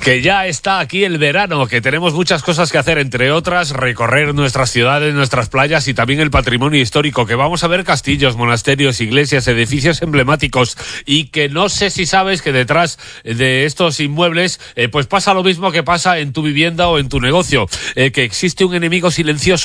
Que ya está aquí el verano, que tenemos muchas cosas que hacer, entre otras recorrer nuestras ciudades, nuestras playas y también el patrimonio histórico, que vamos a ver castillos, monasterios, iglesias, edificios emblemáticos, y que no sé si sabes que detrás de estos inmuebles pues pasa lo mismo que pasa en tu vivienda o en tu negocio, que existe un enemigo silencioso